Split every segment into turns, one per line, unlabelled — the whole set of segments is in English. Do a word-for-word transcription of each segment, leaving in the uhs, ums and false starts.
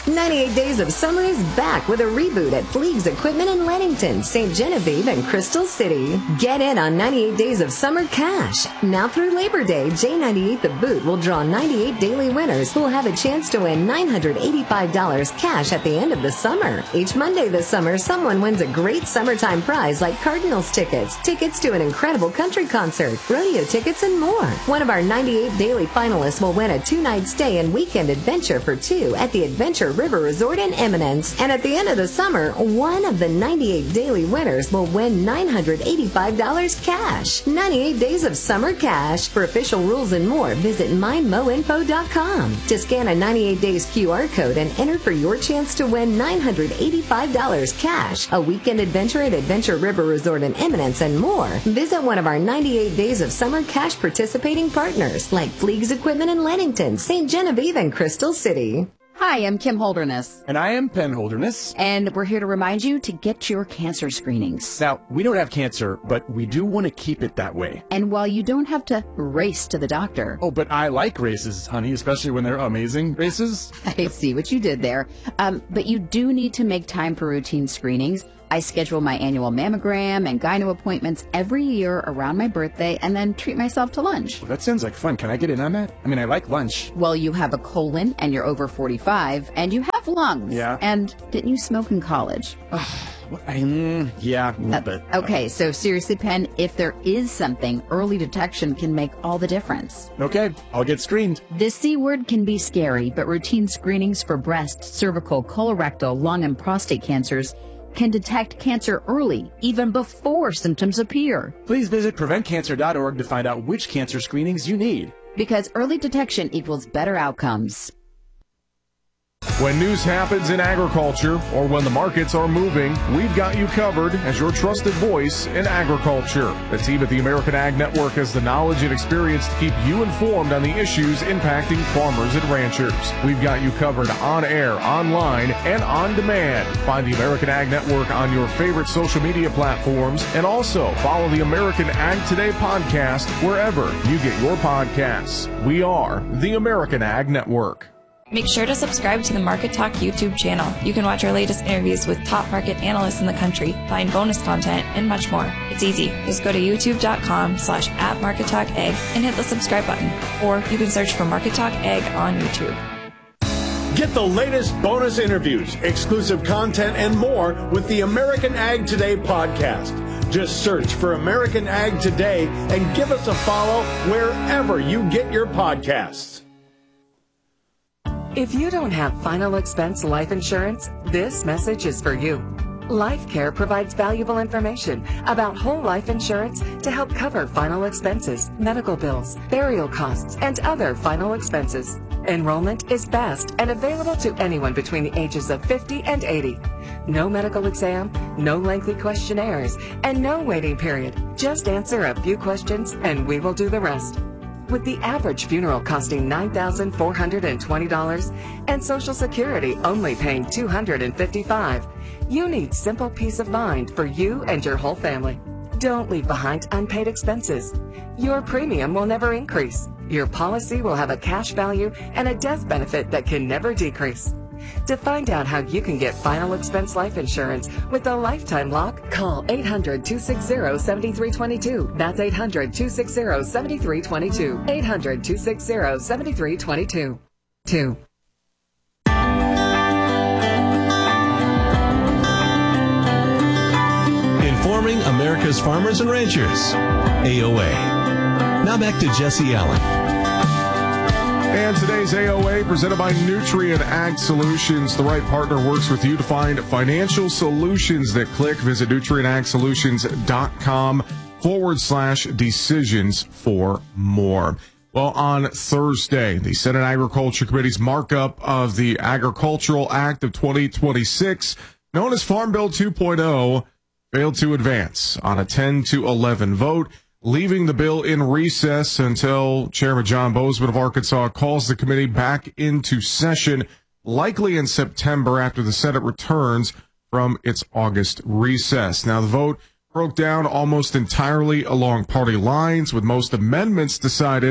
ninety-eight Days of Summer is back with a reboot at Fleegs Equipment in Leadington, Saint Genevieve, and Crystal City. Get in on ninety-eight Days of Summer cash. Now through Labor Day, J ninety-eight The Boot will draw ninety-eight daily winners who will have a chance to win nine hundred eighty-five dollars cash at the end of the summer. Each Monday this summer, someone wins a great summertime prize like Cardinals tickets, tickets to an incredible country concert, rodeo tickets, and more. One of our ninety-eight daily finalists will win a two-night stay and weekend adventure for two at the Adventure River Resort in Eminence. And at the end of the summer, one of the ninety-eight daily winners will win nine hundred eighty-five dollars cash. ninety-eight Days of Summer cash. For official rules and more, visit mind mo info dot com to scan a ninety-eight Days Q R code and enter for your chance to win nine hundred eighty-five dollars cash, a weekend adventure at Adventure River Resort in Eminence, and more. Visit one of our ninety-eight Days of Summer cash participating partners like Fleegs Equipment in Leadington, Saint Genevieve, and Crystal City.
Hi, I'm Kim Holderness.
And I am Penn Holderness.
And we're here to remind you to get your cancer screenings.
Now, we don't have cancer, but we do want to keep it that way.
And while you don't have to race to the doctor.
Oh, but I like races, honey, especially when they're amazing races.
I see what you did there. Um, but you do need to make time for routine screenings. I schedule my annual mammogram and gyno appointments every year around my birthday and then treat myself to lunch.
Well, that sounds like fun. Can I get in on that? I mean, I like lunch.
Well, you have a colon and you're over forty-five and you have lungs.
Yeah.
And didn't you smoke in college?
What, I, mm, yeah, a little
uh,
bit.
Okay, so seriously, Penn, if there is something, early detection can make all the difference.
Okay, I'll get screened.
The C word can be scary, but routine screenings for breast, cervical, colorectal, lung, and prostate cancers can detect cancer early, even before symptoms appear.
Please visit prevent cancer dot org to find out which cancer screenings you need.
Because early detection equals better outcomes.
When news happens in agriculture or when the markets are moving, we've got you covered as your trusted voice in agriculture. The team at the American Ag Network has the knowledge and experience to keep you informed on the issues impacting farmers and ranchers. We've got you covered on air, online, and on demand. Find the American Ag Network on your favorite social media platforms and also follow the American Ag Today podcast wherever you get your podcasts. We are the American Ag Network.
Make sure to subscribe to the Market Talk YouTube channel. You can watch our latest interviews with top market analysts in the country, find bonus content, and much more. It's easy. Just go to youtube.com slash at Market Talk Ag and hit the subscribe button. Or you can search for Market Talk Ag on YouTube.
Get the latest bonus interviews, exclusive content, and more with the American Ag Today podcast. Just search for American Ag Today and give us a follow wherever you get your podcasts.
If you don't have final expense life insurance, this message is for you. LifeCare provides valuable information about whole life insurance to help cover final expenses, medical bills, burial costs, and other final expenses. Enrollment is fast and available to anyone between the ages of fifty and eighty. No medical exam, no lengthy questionnaires, and no waiting period. Just answer a few questions and we will do the rest. With the average funeral costing nine thousand four hundred twenty dollars and Social Security only paying two hundred fifty-five dollars, you need simple peace of mind for you and your whole family. Don't leave behind unpaid expenses. Your premium will never increase. Your policy will have a cash value and a death benefit that can never decrease. To find out how you can get final expense life insurance with a lifetime lock, call eight hundred, two six zero, seven three two two. That's eight hundred, two six zero, seven three two two. eight hundred, two six zero, seven three two two. Two.
Informing America's farmers and ranchers. A O A. Now back to Jesse Allen.
And today's A O A presented by Nutrien Ag Solutions. The right partner works with you to find financial solutions that click. Visit nutrienagsolutions.com forward slash decisions for more. Well, on Thursday, the Senate Agriculture Committee's markup of the Agricultural Act of twenty twenty-six, known as Farm Bill two point oh, failed to advance on a ten to eleven vote, leaving the bill in recess until Chairman John Bozeman of Arkansas calls the committee back into session, likely in September after the Senate returns from its August recess. Now, the vote broke down almost entirely along party lines, with most amendments decided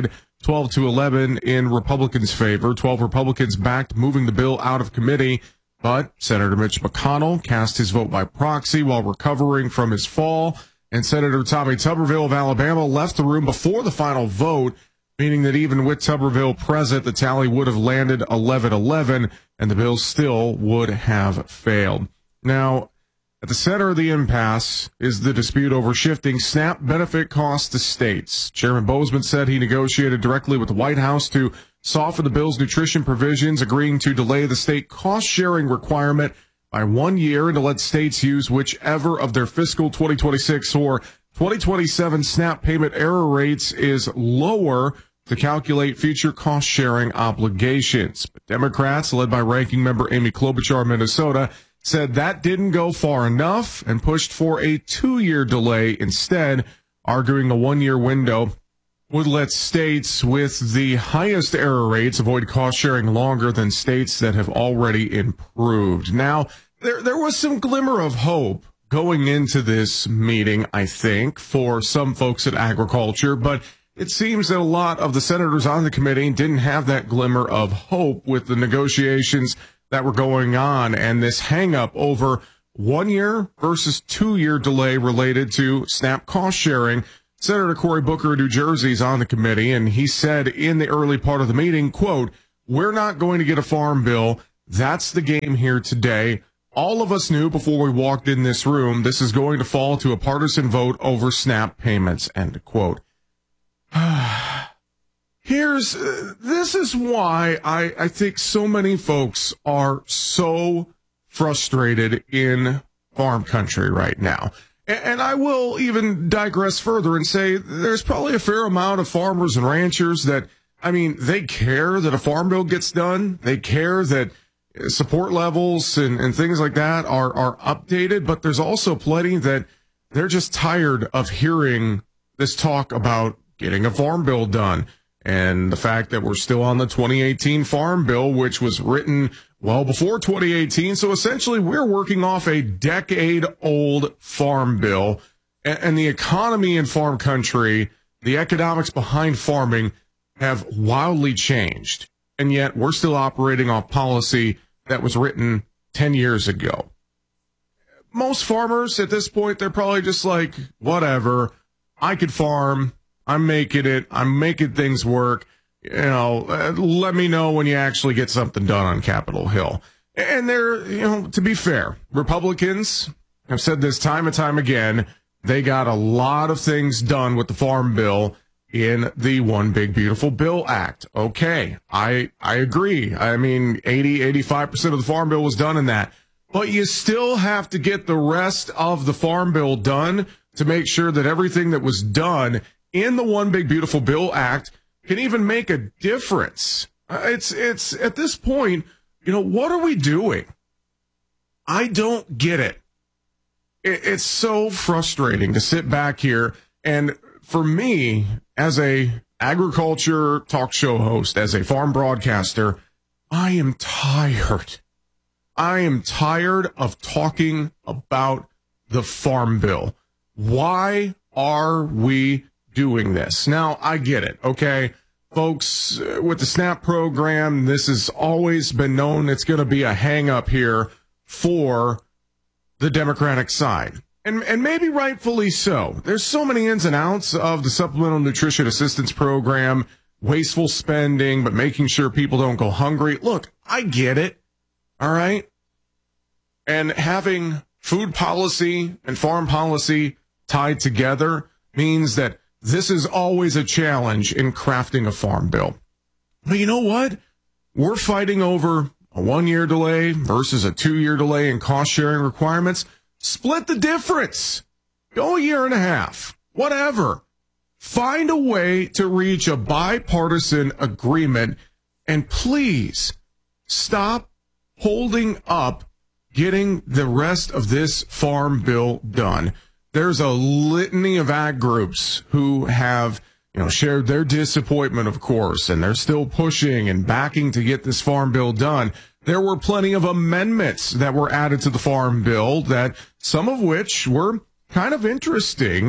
twelve to eleven in Republicans' favor. twelve Republicans backed moving the bill out of committee, but Senator Mitch McConnell cast his vote by proxy while recovering from his fall, and Senator Tommy Tuberville of Alabama left the room before the final vote, meaning that even with Tuberville present, the tally would have landed eleven eleven, and the bill still would have failed. Now, at the center of the impasse is the dispute over shifting SNAP benefit costs to states. Chairman Bozeman said he negotiated directly with the White House to soften the bill's nutrition provisions, agreeing to delay the state cost-sharing requirement by one year and to let states use whichever of their fiscal twenty twenty-six or twenty twenty-seven SNAP payment error rates is lower to calculate future cost-sharing obligations. But Democrats, led by Ranking Member Amy Klobuchar of Minnesota, said that didn't go far enough and pushed for a two-year delay instead, arguing a one-year window would let states with the highest error rates avoid cost-sharing longer than states that have already improved. Now, there there was some glimmer of hope going into this meeting, I think, for some folks at agriculture, but it seems that a lot of the senators on the committee didn't have that glimmer of hope with the negotiations that were going on and this hang-up over one-year versus two-year delay related to SNAP cost-sharing. Senator Cory Booker of New Jersey is on the committee, and he said in the early part of the meeting, quote, "We're not going to get a farm bill. That's the game here today. All of us knew before we walked in this room this is going to fall to a partisan vote over SNAP payments," end quote. Here's, uh, this is why I, I think so many folks are so frustrated in farm country right now. And, and I will even digress further and say there's probably a fair amount of farmers and ranchers that, I mean, they care that a farm bill gets done. They care that support levels and, and things like that are, are updated. But there's also plenty that they're just tired of hearing this talk about getting a farm bill done. And the fact that we're still on the twenty eighteen Farm Bill, which was written well before twenty eighteen. So essentially, we're working off a decade-old Farm Bill. And the economy in farm country, the economics behind farming have wildly changed. And yet, we're still operating off policy that was written ten years ago. Most farmers at this point, they're probably just like, whatever, I could farm. I'm making it. I'm making things work. You know, uh, let me know when you actually get something done on Capitol Hill. And they're, you know, to be fair, Republicans have said this time and time again. They got a lot of things done with the Farm Bill in the One Big Beautiful Bill Act. Okay, I I agree. I mean, eighty, eighty-five percent of the Farm Bill was done in that. But you still have to get the rest of the Farm Bill done to make sure that everything that was done in the One Big Beautiful Bill Act can even make a difference. Uh, it's, it's at this point, you know, what are we doing? I don't get it. it. It's so frustrating to sit back here. And for me, as a agriculture talk show host, as a farm broadcaster, I am tired. I am tired of talking about the Farm Bill. Why are we doing this? Now, I get it, okay? Folks, with the SNAP program, this has always been known it's going to be a hang-up here for the Democratic side. And, and maybe rightfully so. There's so many ins and outs of the Supplemental Nutrition Assistance Program, wasteful spending, but making sure people don't go hungry. Look, I get it, all right? And having food policy and farm policy tied together means that this is always a challenge in crafting a farm bill. But you know what? We're fighting over a one-year delay versus a two-year delay in cost-sharing requirements. Split the difference. Go a year and a half. Whatever. Find a way to reach a bipartisan agreement. And please stop holding up getting the rest of this farm bill done. There's a litany of ag groups who have, you know, shared their disappointment, of course, and they're still pushing and backing to get this farm bill done. There were plenty of amendments that were added to the farm bill, that some of which were kind of interesting,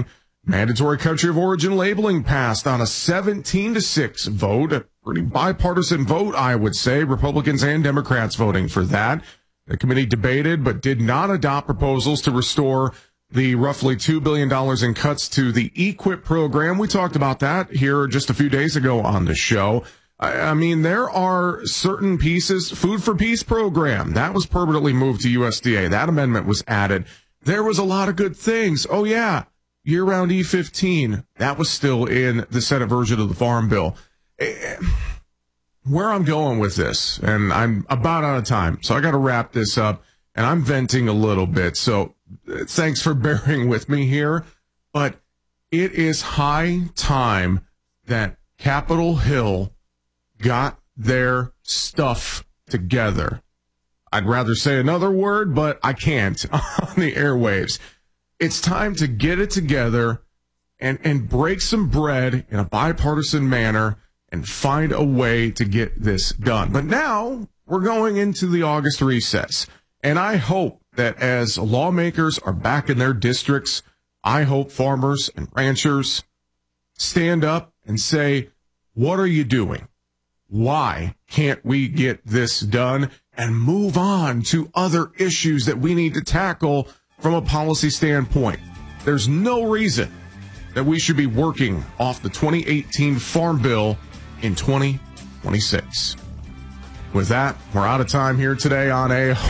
Mandatory country of origin labeling passed on a seventeen to six vote, a pretty bipartisan vote, I would say. Republicans and Democrats voting for that. The committee debated but did not adopt proposals to restore the roughly two billion dollars in cuts to the E Q I P program. We talked about that here just a few days ago on the show. I, I mean, there are certain pieces. Food for Peace program, that was permanently moved to U S D A. That amendment was added. There was a lot of good things. Oh, yeah. Year-round E fifteen, that was still in the Senate version of the Farm Bill. Where I'm going with this, and I'm about out of time, so I got to wrap this up, and I'm venting a little bit, so thanks for bearing with me here, but it is high time that Capitol Hill got their stuff together. I'd rather say another word, but I can't on the airwaves. It's time to get it together and, and break some bread in a bipartisan manner and find a way to get this done. But now we're going into the August recess, and I hope that as lawmakers are back in their districts, I hope farmers and ranchers stand up and say, what are you doing? Why can't we get this done and move on to other issues that we need to tackle from a policy standpoint? There's no reason that we should be working off the twenty eighteen Farm Bill in twenty twenty-six. With that, we're out of time here today on A